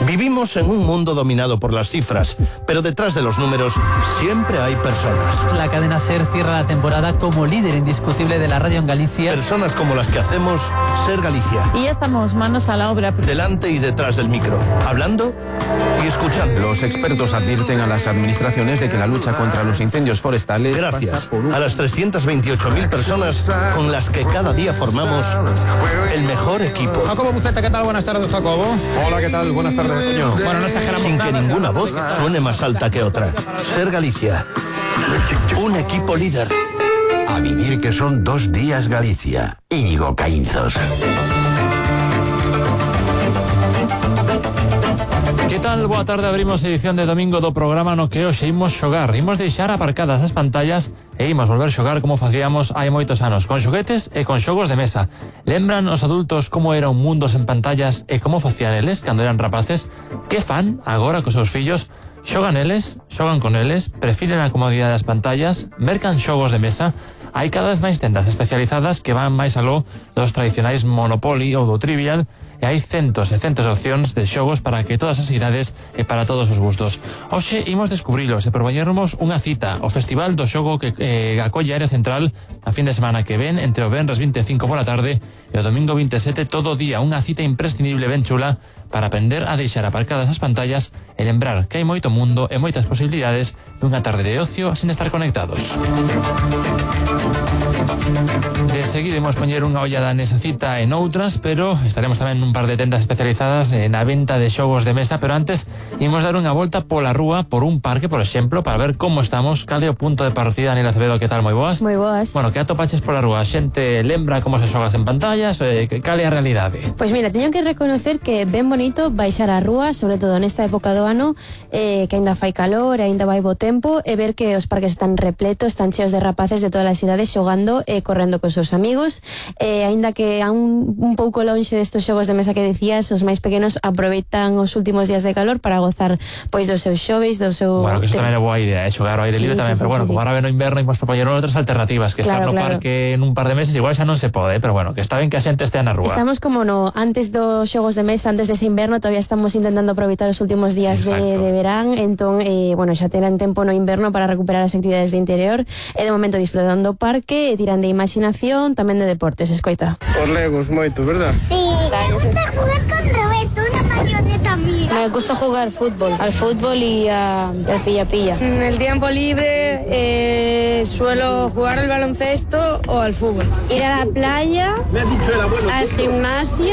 Vivimos en un mundo dominado por las cifras, pero detrás de los números siempre hay personas. La cadena SER cierra la temporada como líder indiscutible de la radio en Galicia. Personas como las que hacemos SER Galicia. Y ya estamos manos a la obra. Delante y detrás del micro, hablando y escuchando. Los expertos advierten a las administraciones de que la lucha contra los incendios forestales... Gracias a las 328.000 personas con las que cada día formamos el mejor equipo. Jacobo Buceta, ¿qué tal? Buenas tardes, Jacobo. Hola, ¿qué tal? Buenas tardes, coño. Bueno, no exageramos Sin nada, que ninguna voz suene más alta que otra. SER Galicia. Un equipo líder. A vivir que son 2 días Galicia. Íñigo Caínzos. Que tal? Boa tarde, abrimos edición de domingo do programa no que hoxe imos xogar. Imos deixar aparcadas as pantallas e imos volver xogar como facíamos hai moitos anos, con xoguetes e con xogos de mesa. Lembran os adultos como era un mundo sen pantallas e como facían eles cando eran rapaces? Que fan agora cos seus fillos? Xogan eles? Xogan con eles? Prefiren a comodidade das pantallas? Mercan xogos de mesa? Hai cada vez máis tendas especializadas que van máis aló dos tradicionais Monopoly ou do Trivial, e hai centos e centos de opcións de xogos para que todas as idades e para todos os gustos. Hoxe imos descubrilos e propoñernos unha cita, o Festival do Xogo que acolle a Área Central a fin de semana que ven, entre o venres 25 pola tarde e o domingo 27 todo o día, unha cita imprescindible ben chula para aprender a deixar aparcadas as pantallas e lembrar que hai moito mundo e moitas posibilidades dunha tarde de ocio sin estar conectados. De seguida imos poñer unha ollada nesa cita e noutras, pero estaremos tamén nun par de tendas especializadas na venta de xogos de mesa, pero antes imos dar unha volta pola rúa, por un parque, por exemplo, para ver como estamos. Cal é o punto de partida, Daniela Acevedo, que tal? Moi boas? Moi boas. Bueno, que atopaches pola rúa? A xente lembra como se xogas en pantallas? Cal é a realidade? Pois mira, teño que reconocer que ben bonito baixar a rúa, sobre todo nesta época do ano, que aínda fai calor, aínda vai bo tempo, e ver que os parques están repletos, están cheos de rapaces de todas as idades xogando e correndo cos seus amigos, aínda que a un pouco lonxe destos xogos de mesa que decías, os máis pequenos aproveitan os últimos días de calor para gozar pois dos seus xoves, do seu... Bueno, que isto tamén é boa idea, xogar ao aire libre tamén, pero bueno, como ahora ven o inverno imos propoñer outras alternativas, que estar no parque en un par de meses igual xa non se pode, pero bueno, que está ben que a xente estea na rúa. Estamos como no, antes dos xogos de mesa, antes dese inverno, todavía estamos intentando aproveitar os últimos días de verán, entón, bueno, xa terán tempo no inverno para recuperar as actividades de interior, e de momento disfrutando do parque, e tiran de imaginación, tamén de deportes, escoita. Os legos moito, verdad? Sí, me gusta jugar con Roberto, una marioneta mía. Me gusta jugar fútbol, al fútbol y al pilla-pilla. En el tiempo libre suelo jugar al baloncesto o al fútbol. Ir a la playa, al gimnasio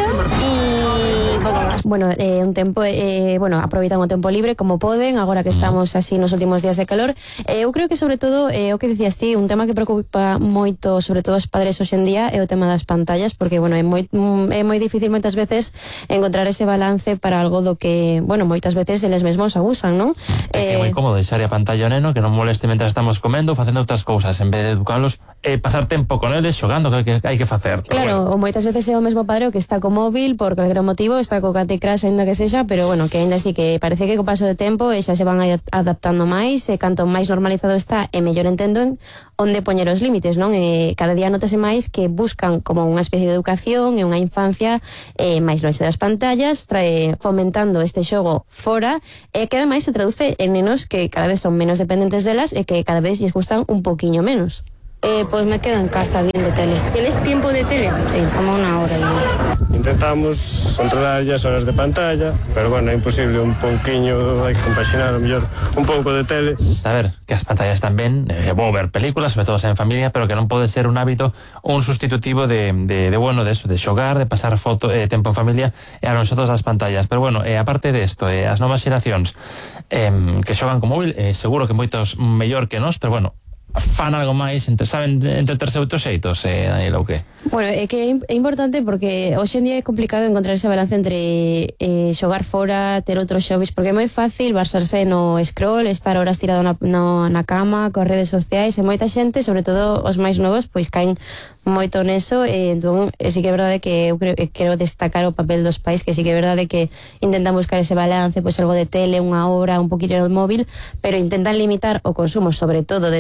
y poco más. Bueno, un tempo, bueno, aproveitan o tempo libre como poden, agora que estamos así nos últimos días de calor. Eu creo que sobre todo, o que dicías ti, un tema que preocupa moito, sobre todo os padres hoxe en día, é o tema das pantallas, porque, bueno, é moi difícil moitas veces encontrar ese balance para algo do que, bueno, moitas veces eles mesmos abusan, non? É moi cómodo deixar a pantalla ao neno, que non moleste mentre estamos comendo, facendo outras cousas, en vez de educarlos, pasar tempo con eles, xogando, que hai que facer. Claro, bueno. ou moitas veces é o mesmo padre o que está co móvil por calquera motivo, está co Candy Crush, ainda que sexa, pero bueno, que ainda así que parece que co paso de tempo xa se van adaptando máis, e canto máis normalizado está, e mellor entenden onde poñer os límites, non? Cada día notase máis que buscan como unha especie de educación e unha infancia máis longe das pantallas, fomentando este xogo fora, e que ademais se traduce en nenos que cada vez son menos dependentes delas e que cada vez lles gustan un poquinho menos. Pues me quedo en casa viendo tele. ¿Tienes tiempo de tele? Sí, como 1 hora. Intentamos controlar as horas de pantalla, pero bueno, é imposible, un pouquiño, hai que compaxinar o mellor un pouco de tele. A ver, que as pantallas están ben, vou ver películas, sobre todo en familia, pero que non pode ser un hábito ou un sustitutivo de bueno, de eso, de xogar, de pasar tempo en familia e a nosotros das pantallas. Pero bueno, aparte de isto, as novas xeracións que xogan con móvil, seguro que moitos mellor que nós, pero bueno, fan algo máis, saben entreterse outros xeitos, Daniela, ou que? Bueno, é que é importante porque hoxe en día é complicado encontrar ese balance entre xogar fora, ter outros xoves, porque é moi fácil basarse no scroll, estar horas tirado na cama, coas redes sociais, e moita xente, sobre todo os máis novos, pois caen moito neso, entón sí que é verdade que eu quero destacar o papel dos pais, que sí que é verdade que intentan buscar ese balance, pois algo de tele, 1 hora, un poquillo de móvil, pero intentan limitar o consumo, sobre todo de teléfono,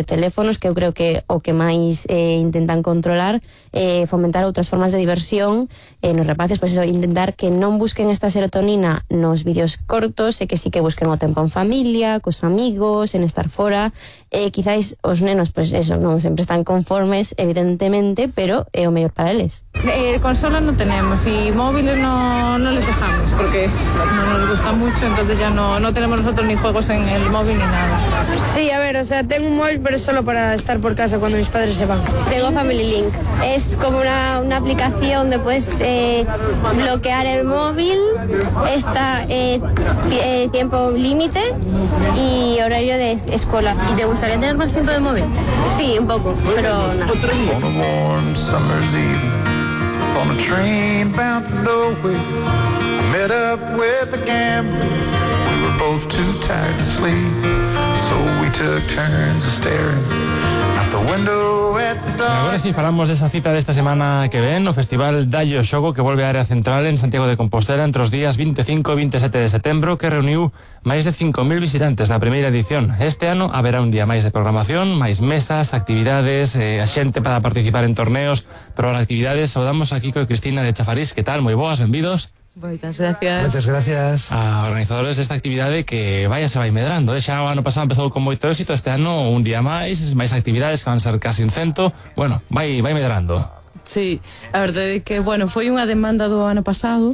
teléfonos, que eu creo que o que máis intentan controlar, fomentar outras formas de diversión nos rapaces, pois eso, intentar que non busquen esta serotonina nos vídeos cortos, e que sí que busquen o tempo en familia, cos amigos, en estar fora. Quizáis os nenos, pois eso, non sempre están conformes, evidentemente, pero é o mellor para eles. Consolas no tenemos y móviles no les dejamos porque no nos gusta mucho, entonces ya no tenemos nosotros ni juegos en el móvil ni nada. Sí, a ver, o sea, tengo un móvil, pero es solo para estar por casa cuando mis padres se van. Tengo Family Link. Es como una aplicación donde puedes bloquear el móvil, está tiempo límite y horario de escuela. ¿Y te gustaría tener más tiempo de móvil? Sí, un poco, pero nada. On a train bound for nowhere, I met up with a gambler. We were both too tired to sleep, so we took turns of staring out the window at the dark. Agora si falamos desa cita desta semana que ven, o Festival Dallo Xogo, que volve á área central en Santiago de Compostela entre os días 25 e 27 de setembro, que reuniu máis de 5.000 visitantes na primeira edición. Este ano haberá un día máis de programación, máis mesas, actividades, a xente para participar en torneos, probar actividades. Saudamos a Kiko e Cristina de Chafarís. Que tal? Moi boas, benvidos. Moitas gracias. Muchas gracias. A organizadores desta actividade que se vai medrando. Xa o ano pasado empezou con moito éxito, este ano un día máis actividades que van ser casi un 100. Bueno, vai medrando. Sí, a verdade é que, bueno, foi unha demanda do ano pasado,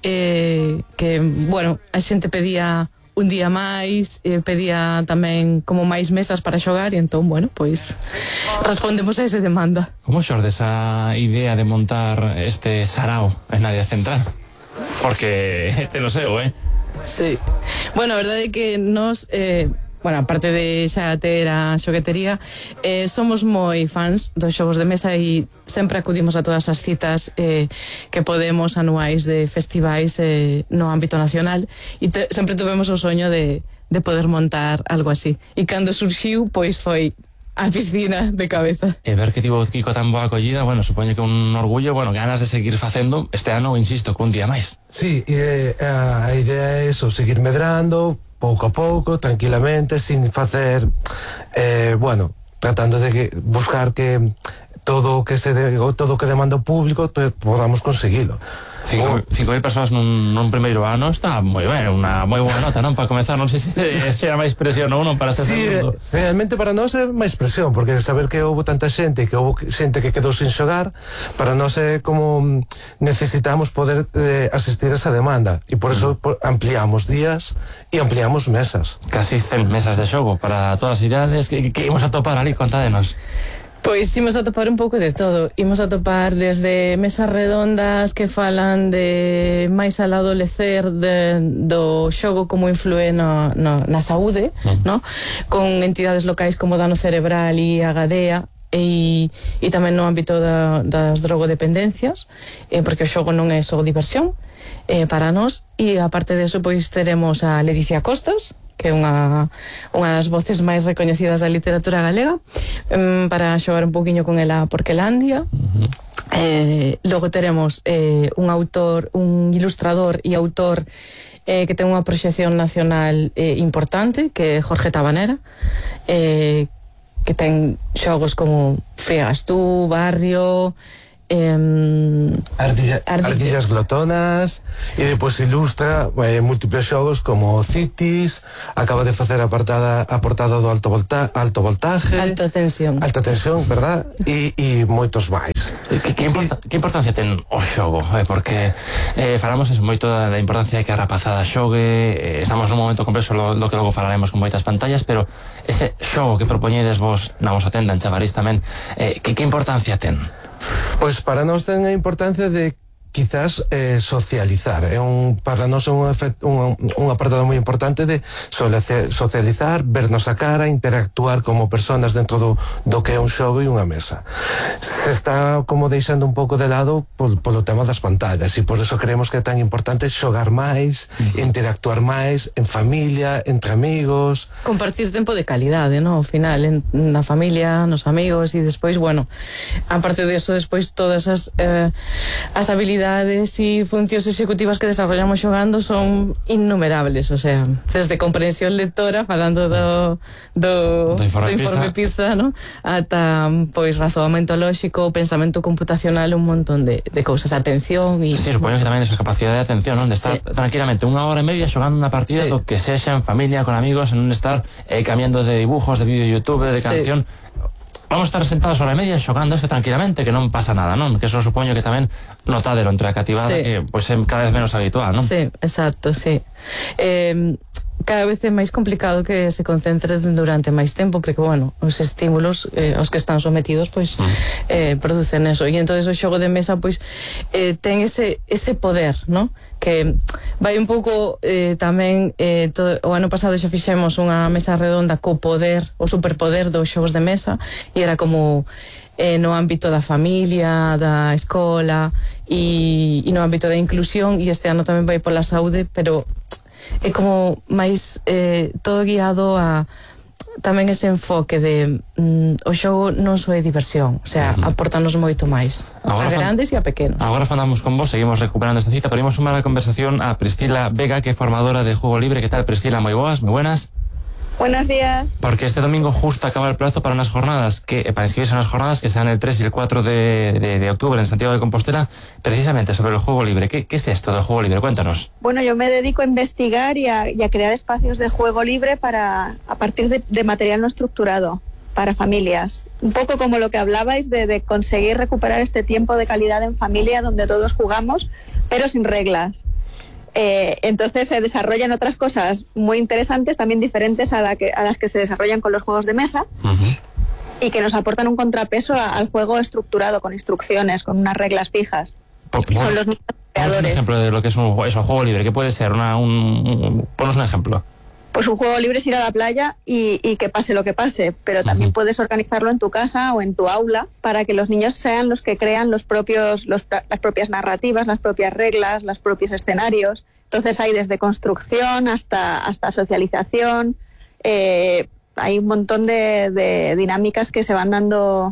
que, bueno, a xente pedía un día máis, pedía tamén como máis mesas para xogar, e entón, bueno, pois respondemos a esa demanda. Como xorde esa idea de montar este sarao en área central? Porque te lo seu, Sí. Bueno, a verdade é que nos, bueno, aparte de xa ter a xoguetería, somos moi fans dos xogos de mesa e sempre acudimos a todas as citas que podemos anuais de festivais no ámbito nacional, e sempre tuvemos o soño de poder montar algo así. E cando surxiu, pois foi a piscina de cabeza. E ver que tivo Kiko tan boa acollida, bueno, supoño que un orgullo, bueno, ganas de seguir facendo este ano, insisto, con un día máis. Sí, a idea é eso, seguir medrando, pouco a pouco, tranquilamente, sin facer, bueno, tratando de buscar que todo o que demanda o público podamos conseguilo. 5.000 persoas nun primeiro ano está moi ben, unha moi boa nota, non? Para comezar, non sei se era máis presión ou non para este segundo. Realmente para nós é máis presión, porque saber que houve tanta xente, que houve xente que quedou sin xogar, para nós é como necesitamos poder asistir a esa demanda, e por eso ampliamos días e ampliamos mesas. Casi 100 mesas de xogo para todas as idades. Que imos a topar ali, contádenos. Pois imos a topar un pouco de todo. Imos a topar desde mesas redondas que falan de máis al adolecer do xogo como influe na saúde, no? Con entidades locais como Dano Cerebral e Agadea, e tamén no ámbito das drogodependencias, porque o xogo non é só diversión para nós. E aparte deso, pois teremos a Ledicia Costas, que é unha das voces máis recoñecidas da literatura galega, para xogar un poquinho con ela Porquelandia. Logo teremos un ilustrador e autor que ten unha proxección nacional importante, que é Jorge Tabanera, que ten xogos como Friegas tú, Barrio, Ardillas glotonas, e depois ilustra múltiples xogos como Cities, acaba de facer a portada do alto voltaje, alta tensión, verdad? E moitos máis. Que importancia ten o xogo? Porque falamos moito da importancia de que a rapazada xogue, estamos nun momento complexo do que logo falaremos con moitas pantallas, pero ese xogo que propoñedes vos na vosa tenda en Chavarís tamén, que importancia ten? Pois para nós ten a importancia de quizás socializar. Para nós é un apartado moi importante de socializar, vernos a cara, interactuar como personas dentro do que é un xogo e unha mesa. Se está como deixando un pouco de lado polo tema das pantallas, e por eso creemos que é tan importante xogar máis, interactuar máis en familia, entre amigos, compartir tempo de calidade, no? Ao final, na familia, nos amigos, e despois, bueno, aparte de eso, despois todas as habilidades habilidades e funcións executivas que desarrollamos xogando son innumerables, o sea, desde comprensión lectora, falando do informe PISA, ¿no? Ata, pois, razoamento lóxico, pensamento computacional, un montón de cousas, atención e... Sí, supoño que tamén esa capacidade de atención, non? De estar tranquilamente 1 hora e media xogando unha partida do que sexa en familia, con amigos, en non estar cambiando de dibujos, de vídeo de YouTube, de canción. Vamos a estar sentados hora e media xogando isto tranquilamente, que non pasa nada, non? Que eso supoño que tamén notadelo entre a cativada, que pois é cada vez menos habitual, non? Sí, exacto, sí. Cada vez é máis complicado que se concentre durante máis tempo, porque, bueno, os estímulos aos que están sometidos, pois, producen eso. E entonces o xogo de mesa, pois, ten ese poder, non? Que vai un pouco tamén o ano pasado xa fixemos unha mesa redonda co poder, o superpoder dos xogos de mesa, e era como no ámbito da familia, da escola e no ámbito da inclusión, e este ano tamén vai pola saúde, pero é como máis todo guiado a tamén ese enfoque de o xogo non só é diversión, o sea, aportanos moito máis a grandes e a pequenos. Agora falamos con vos, seguimos recuperando esta cita, pero imos sumar a conversación a Priscila Vega, que é formadora de Juego Libre. Que tal, Priscila? Moi boas, moi buenas. Buenos días. Porque este domingo justo acaba el plazo para unas jornadas, para inscribirse en unas jornadas que serán el 3 y el 4 de octubre en Santiago de Compostela, precisamente sobre el juego libre. ¿Qué es esto del juego libre? Cuéntanos. Bueno, yo me dedico a investigar y a crear espacios de juego libre a partir de material no estructurado para familias. Un poco como lo que hablabais de conseguir recuperar este tiempo de calidad en familia donde todos jugamos, pero sin reglas. Entonces se desarrollan otras cosas muy interesantes, también diferentes a las que se desarrollan con los juegos de mesa, y que nos aportan un contrapeso al juego estructurado, con instrucciones, con unas reglas fijas. Son los niños creadores. Un ejemplo de lo que es un juego libre. ¿Qué puede ser? Ponos un ejemplo. Pues un juego libre es ir a la playa y que pase lo que pase, pero también puedes organizarlo en tu casa o en tu aula para que los niños sean los que crean las propias narrativas, las propias reglas, los propios escenarios. Entonces hay desde construcción hasta socialización, hay un montón de dinámicas que se van dando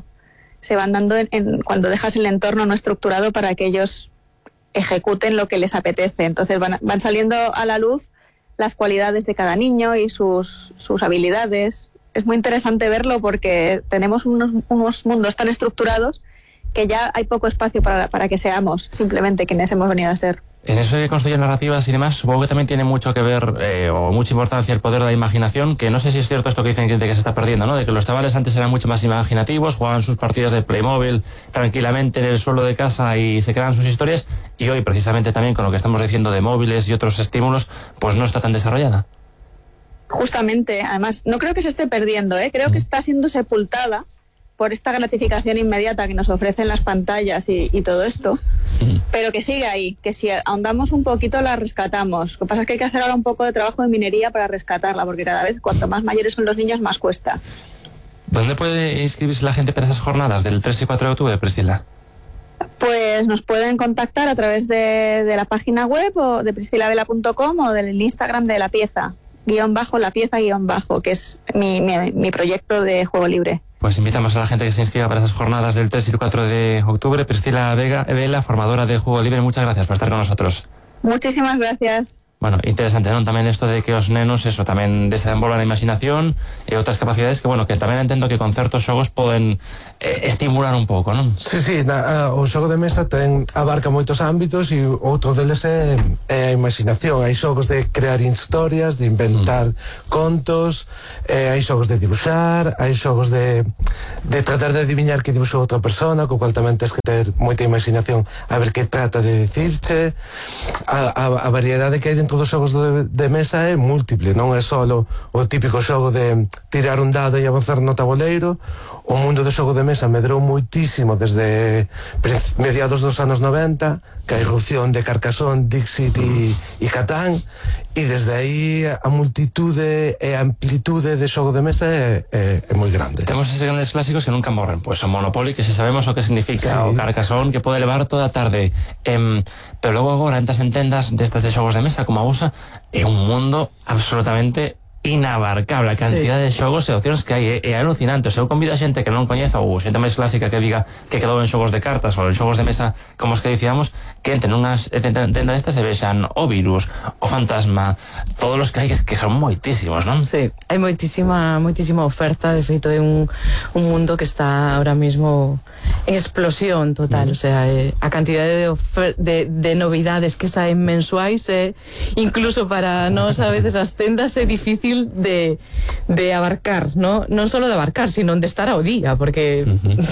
cuando dejas el entorno no estructurado para que ellos ejecuten lo que les apetece. Entonces van saliendo a la luz las cualidades de cada niño y sus habilidades. Es muy interesante verlo porque tenemos unos mundos tan estructurados que ya hay poco espacio para que seamos simplemente quienes hemos venido a ser. En eso de construir narrativas y demás, supongo que también tiene mucho que ver o mucha importancia el poder de la imaginación, que no sé si es cierto esto que dicen de que se está perdiendo, ¿no? De que los chavales antes eran mucho más imaginativos, jugaban sus partidas de Playmobil tranquilamente en el suelo de casa y se creaban sus historias, y hoy precisamente también con lo que estamos diciendo de móviles y otros estímulos, pues no está tan desarrollada. Justamente, además, no creo que se esté perdiendo, creo que está siendo sepultada por esta gratificación inmediata que nos ofrecen las pantallas y todo esto, pero que sigue ahí, que si ahondamos un poquito la rescatamos. Lo que pasa es que hay que hacer ahora un poco de trabajo de minería para rescatarla, porque cada vez cuanto más mayores son los niños, más cuesta. ¿Dónde puede inscribirse la gente para esas jornadas del 3 y 4 de octubre, Priscila? Pues nos pueden contactar a través de la página web o de priscilavela.com o del Instagram de La Pieza, _La Pieza _, que es mi proyecto de juego libre. Pues invitamos a la gente que se inscriba para esas jornadas del 3 y el 4 de octubre. Priscila Vela, formadora de Juego Libre, muchas gracias por estar con nosotros. Muchísimas gracias. Bueno, interesante, ¿no? Tamén isto de que os nenos, eso, tamén desenvolvan a imaginación e outras capacidades que, bueno, que tamén entendo que con certos xogos poden estimular un pouco, non? Sí, o xogo de mesa abarca moitos ámbitos e outro deles é a imaginación. Hai xogos de crear historias, de inventar contos, hai xogos de dibuixar, hai xogos de tratar de adivinar que dibuixou outra persona, co cual tamén tens que ter moita imaginación a ver que trata de dicirche. A variedade que hai dentro dos xogos de mesa é múltiple, non é só o típico xogo de tirar un dado e avanzar no tabuleiro. O mundo do xogo de mesa medrou moitísimo desde mediados dos anos 90, que a irrupción de Carcassonne, Dixit e Catán, e desde aí a multitude e a amplitude de xogo de mesa é moi grande. Temos eses grandes clásicos que nunca morren, pois o Monopoly, que se sabemos o que significa, o Carcassonne, que pode levar toda a tarde, pero logo agora entras en tendas destas de xogos de mesa como a USA, é un mundo absolutamente inabarcable, a cantidad de xogos e opcións que hai, é alucinante. O sea, eu convido a xente que non coñeza ou xente máis clásica que diga que quedou en xogos de cartas ou en xogos de mesa como os que dicíamos, que entren unhas tendas destas e vexan o virus, o fantasma, todos os que hai, que son moitísimos, non? Sí, hai moitísima oferta. De feito é un mundo que está ahora mismo en explosión total. O sea, a cantidade de novidades que saen mensuais, incluso para nós a veces as tendas é difícil de abarcar, non solo de abarcar, sino de estar ao día, porque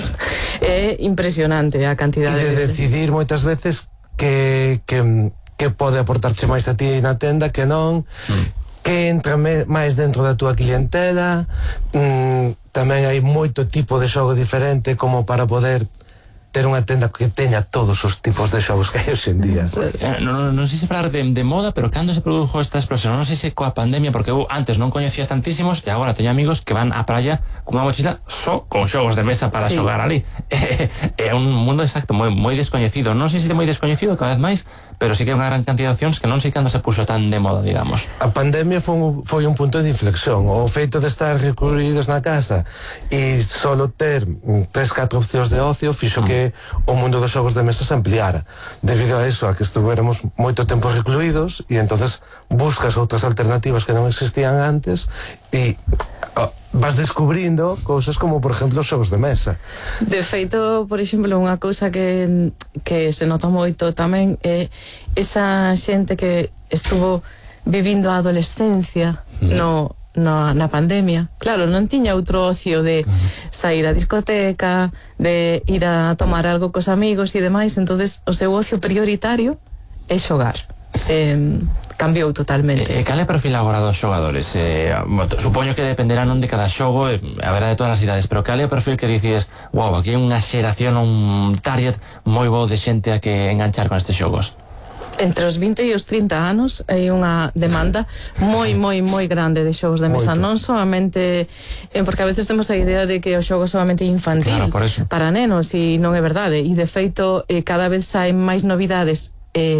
é impresionante a cantidade de decidir moitas veces que pode aportarche máis a ti na tenda, que non, que entra máis dentro da túa clientela. Tamén hai moito tipo de xogo diferente como para poder ter unha tenda que teña todos os tipos de xogos que hai hoxe en día. Non sei se falar de moda, pero cando se produjo esta explosión, non sei se coa pandemia, porque eu antes non coñecía tantísimos e agora teño amigos que van á praia cunha mochila só con xogos de mesa para xogar ali. É un mundo exacto moi descoñecido. Non sei se é moi descoñecido cada vez máis, pero sí que é unha gran cantidad de opcións que non sei cando se puxo tan de moda, digamos. A pandemia foi un punto de inflexión. O feito de estar recluídos na casa e solo ter 3-4 opcións de ocio fixo que o mundo dos xogos de mesa se ampliara. Debido a eso, a que estuveremos moito tempo recluídos, e entonces buscas outras alternativas que non existían antes e vas descubrindo cousas como, por exemplo, os xogos de mesa. De feito, por exemplo, unha cousa que se nota moito tamén é esa xente que estuvo vivindo a adolescencia na pandemia. Claro, non tiña outro ocio de sair á discoteca, de ir a tomar algo cos amigos e demais, entonces o seu ocio prioritario é xogar. Cambiou totalmente. Cal é o perfil agora dos xogadores? Supoño que dependerá non de cada xogo, a verdade de todas as idades, pero cal é o perfil que dices, wow, aquí hai unha xeración, un target moi bo de xente a que enganchar con estes xogos? Entre os 20 e os 30 anos hai unha demanda moi grande de xogos de mesa. Non solamente porque a veces temos a idea de que o xogo solamente infantil, claro, para nenos, e non é verdade. E de feito cada vez saen máis novidades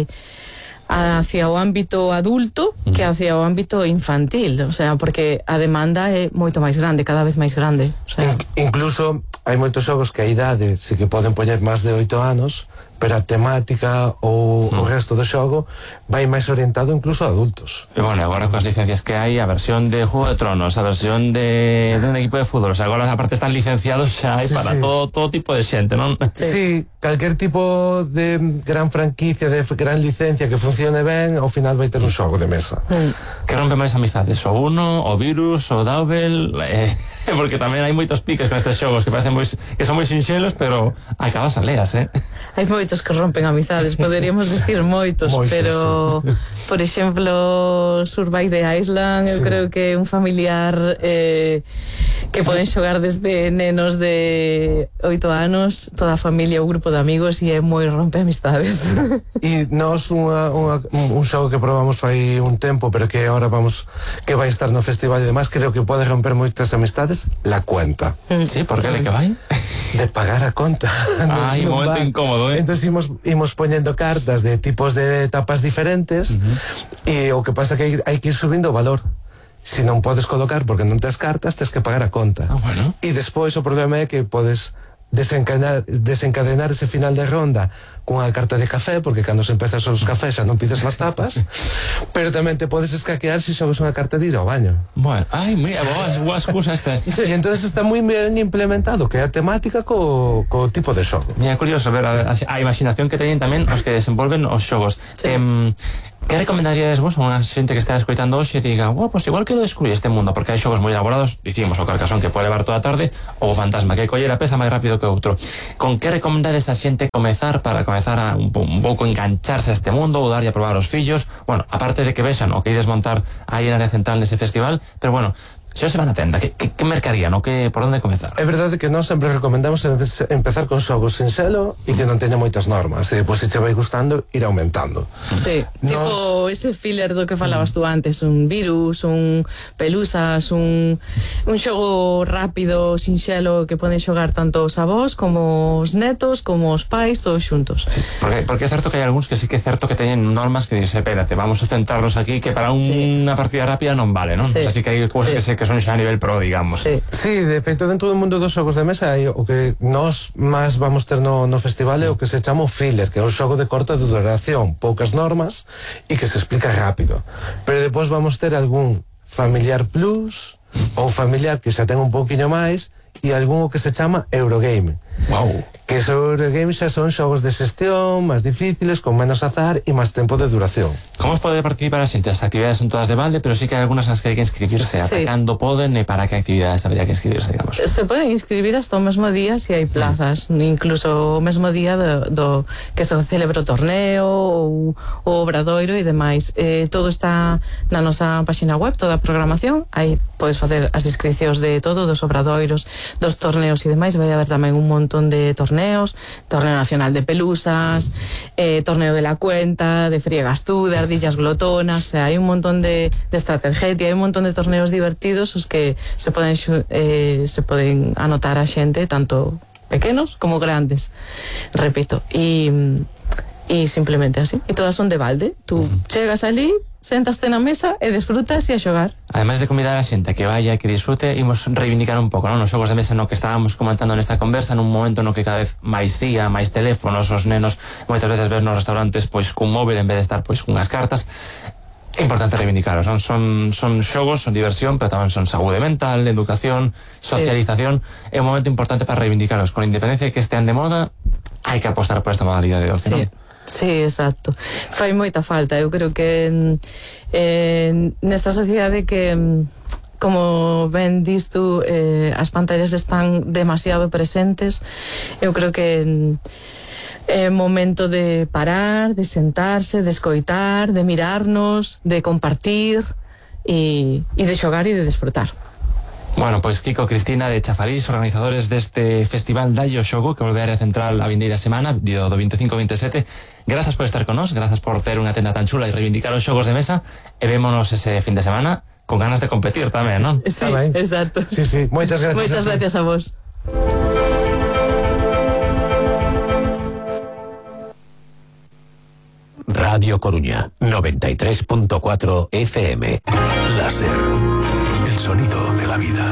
hacia o ámbito adulto que hacia o ámbito infantil, o sea, porque a demanda é moito máis grande, cada vez máis grande, o sea. Incluso hai moitos xogos que a idade sí que poden poñer máis de 8 anos, pero a temática ou o resto do xogo vai máis orientado incluso a adultos. E bueno, agora coas licencias que hai, a versión de Juego de Tronos, a versión de un equipo de fútbol, o sea, agora aparte están licenciados xa hai para todo tipo de xente, non? Sí, calquer tipo de gran franquicia, de gran licencia que funcione ben, ao final vai ter un xogo de mesa. Que rompe máis amizades, o Uno, o Virus, o Double, porque tamén hai moitos piques con estes xogos que parecen que son moi sinxelos, pero acabas a leas, Hai moitos que rompen amizades, poderíamos decir moitos, pero por exemplo Survive the Island, eu creo que é un familiar que poden xogar desde nenos de 8 anos, toda a familia, o grupo de amigos, e é moi rompe amistades. E nós un xogo que probamos fai un tempo, pero que ahora que vai estar no festival e demais, creo que pode romper moitas amistades, la cuenta. Sí, por que? De que vai? De pagar a conta. Ai, un momento incómodo, Entonces imos poñendo cartas de tipos de etapas diferentes, e o que pasa que hai que ir subindo o valor. Se non podes colocar porque non tes cartas, tes que pagar a conta. E despois o problema é que podes desencadenar ese final de ronda cunha carta de café, porque cando se empezas os cafés xa non pides as tapas, pero tamén te podes escaquear se xogas unha carta de ir ao baño. Bueno, ai, mira, boa excusa esta. E entonces está moi ben implementado, que é a temática co tipo de xogo. Mira, curioso ver a imaginación que teñen tamén os que desenvolven os xogos. Que recomendaríades vos a unha xente que está escoitando hoxe e diga, pues igual quero descubrir este mundo, porque hai xogos moi elaborados, dicimos o Carcassonne que pode levar toda a tarde, ou o Fantasma que coller a peza máis rápido que outro. Con que recomendades a xente comezar para comezar a un pouco engancharse a este mundo ou darlle a probar aos fillos? Bueno, aparte de que vexan o que ides montar aí en área central nese festival, pero bueno, se se van a tenda, que mercarían, por onde comezar? É verdade que nós sempre recomendamos empezar con xogos sinxelo e que non teña moitas normas, e depois se che vai gustando ir aumentando. Sí, tipo ese filler do que falabas tú antes, un Virus, un Pelusas, un xogo rápido, sinxelo, que poden xogar tanto os avós como os netos, como os pais, todos xuntos. Porque é certo que hai algúns que sí que é certo que teñen normas que dice, espérate, vamos a centrarnos aquí, que para unha partida rápida non vale, non? O sea, sí que hai cousas que que son xa a nivel pro, digamos. Sí, de feito dentro do mundo dos xogos de mesa hai o que nós máis vamos ter no festival é o que se chama o filler, que é o xogo de corta duración, poucas normas e que se explica rápido. Pero depois vamos ter algún familiar plus ou familiar que xa ten un pouquiño máis e algún que se chama Eurogame. Wow. Que esos Eurogames xa son xogos de xestión máis difíciles, con menos azar e máis tempo de duración. Como pode participar a xente? As actividades son todas de balde, pero sí que hai algunas nas que hai que inscribirse. Ata cando poden e para que actividades habría que inscribirse, digamos? Se poden inscribir hasta o mesmo día se hai plazas, incluso o mesmo día do que se celebra o torneo ou o obradoiro e demais. Todo está na nosa página web, toda a programación. Aí podes facer as inscripcións de todo, dos obradoiros, dos torneos e demais. Vai haber tamén un montón de torneos, torneo nacional de pelusas, torneo de la cuenta, de friegas tú, de ardillas glotonas. O sea, hai un montón de estrategia, hai un montón de torneos divertidos os que se poden anotar a xente, tanto pequenos como grandes, repito, e simplemente así, e todas son de balde. Tú chegas ali, sentaste na mesa e desfrutas e a xogar. Ademais de convidar a xente a que vaya, que disfrute, imos reivindicar un pouco, non? Nos xogos de mesa no que estábamos comentando nesta conversa, nun momento no que cada vez máis ía, máis teléfonos, os nenos moitas veces ver nos restaurantes pois cun móvil en vez de estar pois cunhas cartas. É importante reivindicaros, non? Son xogos, son diversión, pero tamén son saúde mental, educación, socialización. É un momento importante para reivindicaros. Con independencia de que estean de moda, hai que apostar por esta modalidade de ocio, non? Sí, exacto. Fai moita falta. Eu creo que nesta sociedade que, como ben dis tú, as pantallas están demasiado presentes, eu creo que é momento de parar, de sentarse, de escoitar, de mirarnos, de compartir e de xogar e de desfrutar. Bueno, pois Kiko, Cristina de Chafariz, organizadores deste festival Dallo Xogo, que volve a área central a vindeira semana, do 25-27. Grazas por estar con nós, grazas por ter unha tenda tan chula e reivindicar os xogos de mesa, e vémonos ese fin de semana con ganas de competir tamén, non? Sí, exacto. Sí, sí, moitas gracias. Moitas gracias a vos. Radio Coruña, 93.4 FM. Láser, el sonido de la vida.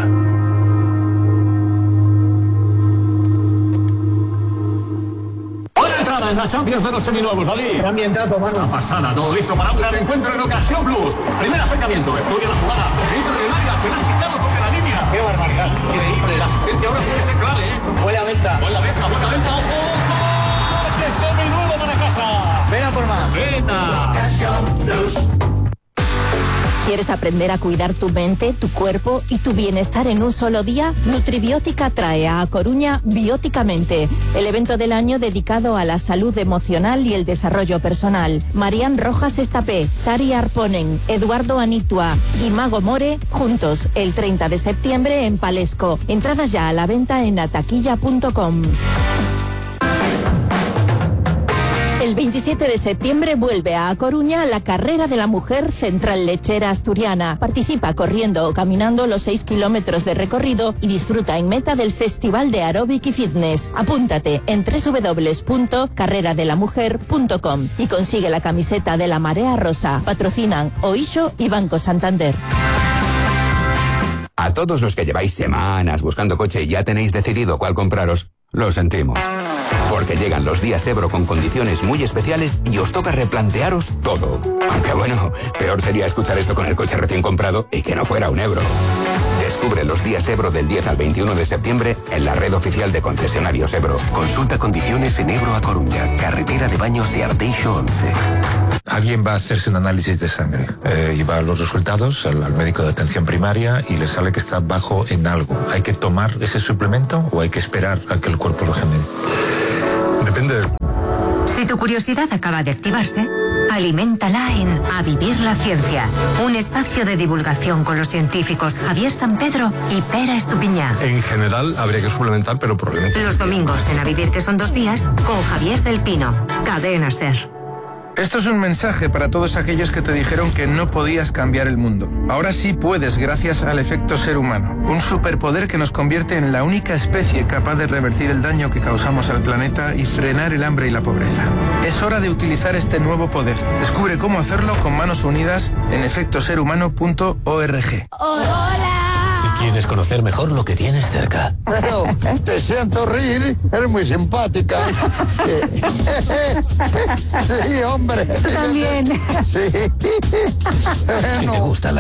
Buena entrada en la Champions de los seminuevos, David. Qué ambientazo, mano. Una pasada, todo listo para un gran encuentro en Ocasión Plus. Primer acercamiento, estudia la jugada. Entra en el área, se la han quitado sobre la línea. Qué barbaridad. Increíble, la asistencia ahora sí que se clave, ¿eh? Buena venta. Buena venta, ojo. Seminuevo para casa. Ven a por más. Venta. Ocasión Plus. ¿Quieres aprender a cuidar tu mente, tu cuerpo y tu bienestar en un solo día? Nutribiótica trae a Coruña Bióticamente, el evento del año dedicado a la salud emocional y el desarrollo personal. Marian Rojas Estapé, Sari Arponen, Eduardo Anitua y Mago More, juntos el 30 de septiembre en Palesco. Entradas ya a la venta en ataquilla.com. El 27 de septiembre vuelve a Coruña la Carrera de la Mujer Central Lechera Asturiana. Participa corriendo o caminando los 6 kilómetros de recorrido y disfruta en meta del Festival de Aeróbic y Fitness. Apúntate en www.carreradelamujer.com y consigue la camiseta de la Marea Rosa. Patrocinan Oixo y Banco Santander. A todos los que lleváis semanas buscando coche y ya tenéis decidido cuál compraros, lo sentimos. Porque llegan los días Ebro con condiciones muy especiales y os toca replantearos todo. Aunque bueno, peor sería escuchar esto con el coche recién comprado y que no fuera un Ebro. Descubre los días Ebro del 10 al 21 de septiembre en la red oficial de concesionarios Ebro. Consulta condiciones en Ebro a Coruña, carretera de Baños de Arteixo 11. Alguien va a hacerse un análisis de sangre y va a los resultados al médico de atención primaria y le sale que está bajo en algo. ¿Hay que tomar ese suplemento o hay que esperar a que el cuerpo lo genere? Depende. Si tu curiosidad acaba de activarse, aliméntala en A Vivir la Ciencia, un espacio de divulgación con los científicos Javier San Pedro y Pera Estupiñá. En general habría que suplementar, pero probablemente... Los domingos en A Vivir, que son 2 días, con Javier del Pino, Cadena SER. Esto es un mensaje para todos aquellos que te dijeron que no podías cambiar el mundo. Ahora sí puedes, gracias al efecto ser humano. Un superpoder que nos convierte en la única especie capaz de revertir el daño que causamos al planeta y frenar el hambre y la pobreza. Es hora de utilizar este nuevo poder. Descubre cómo hacerlo con manos unidas en efectoserhumano.org. Hola. Si quieres conocer mejor lo que tienes cerca. Pero te siento reír, eres muy simpática. Sí, hombre. Tú también. Sí. Si te gustan las